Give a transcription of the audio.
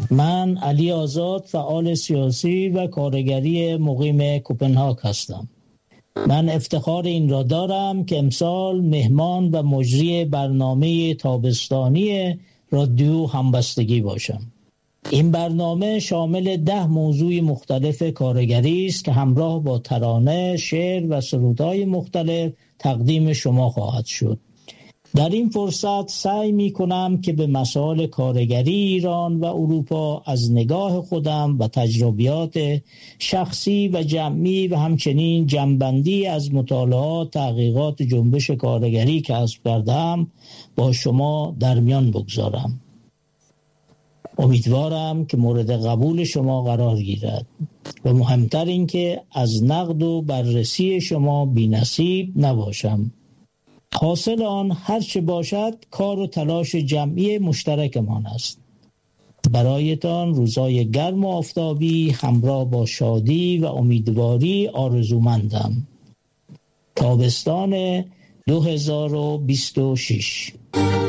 من علی آزاد، فعال سیاسی و کارگری مقیم کوپنهاگ هستم. من افتخار این را دارم که امسال مهمان و مجری برنامه تابستانی رادیو همبستگی باشم. این برنامه شامل 10 موضوع مختلف کارگری است که همراه با ترانه، شعر و سرودهای مختلف تقدیم شما خواهد شد. در این فرصت سعی می کنم که به مسائل کارگری ایران و اروپا از نگاه خودم و تجربیات شخصی و جمعی و همچنین جمع‌بندی از مطالعات تحقیقات جنبش کارگری کسب کردم با شما در میان بگذارم. امیدوارم که مورد قبول شما قرار گیرد و مهمتر این که از نقد و بررسی شما بی‌نصیب نباشم. حاصل آن هر چه باشد کار و تلاش جمعی مشترکمان است. برایتان روزای گرم و آفتابی همراه با شادی و امیدواری آرزومندم. تابستان 2026.